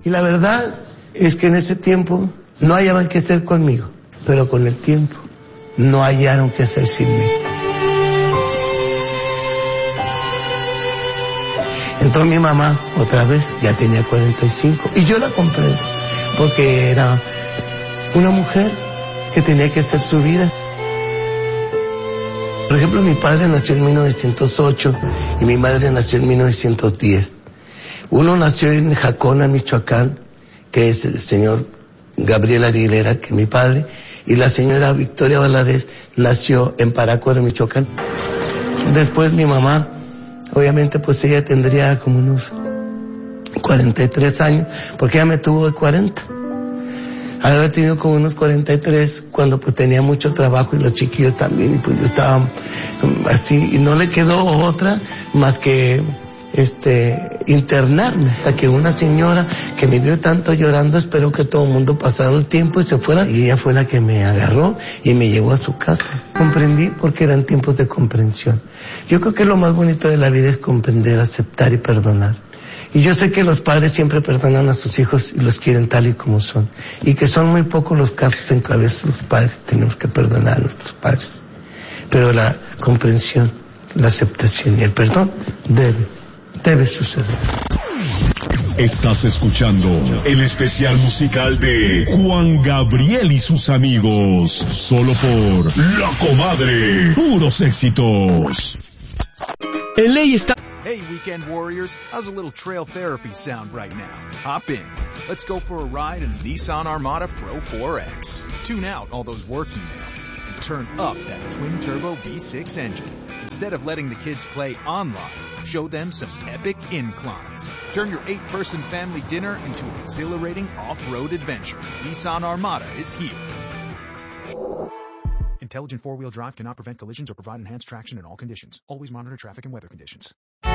Y la verdad es que en ese tiempo no hallaban qué hacer conmigo, pero con el tiempo no hallaron qué hacer sin mí. Entonces mi mamá, otra vez, ya tenía 45, y yo la compré, porque era una mujer que tenía que hacer su vida. Por ejemplo, mi padre nació en 1908 y mi madre nació en 1910. Uno nació en Jacona, Michoacán, que es el señor Gabriel Aguilera, que es mi padre, y la señora Victoria Valadez nació en Parácuaro, Michoacán. Después mi mamá, obviamente pues ella tendría como unos 43 años, porque ella me tuvo de 40. Al haber tenido como unos 43, cuando pues tenía mucho trabajo y los chiquillos también, y pues yo estaba así, y no le quedó otra más que internarme, hasta que una señora que me vio tanto llorando esperó que todo el mundo pasara un tiempo y se fuera, y ella fue la que me agarró y me llevó a su casa. Comprendí porque eran tiempos de comprensión. Yo creo que lo más bonito de la vida es comprender, aceptar y perdonar. Y yo sé que los padres siempre perdonan a sus hijos y los quieren tal y como son, y que son muy pocos los casos en que a veces los padres tenemos que perdonar a nuestros padres. Pero la comprensión, la aceptación y el perdón debe suceder. Estás escuchando el especial musical de Juan Gabriel y sus amigos, solo por La Comadre, puros éxitos. En ley está... Hey, weekend warriors, how's a little trail therapy sound right now? Hop in. Let's go for a ride in the Nissan Armada Pro 4X. Tune out all those work emails and turn up that twin-turbo V6 engine. Instead of letting the kids play online, show them some epic inclines. Turn your 8-person family dinner into an exhilarating off-road adventure. Nissan Armada is here. Intelligent four-wheel drive cannot prevent collisions or provide enhanced traction in all conditions. Always monitor traffic and weather conditions.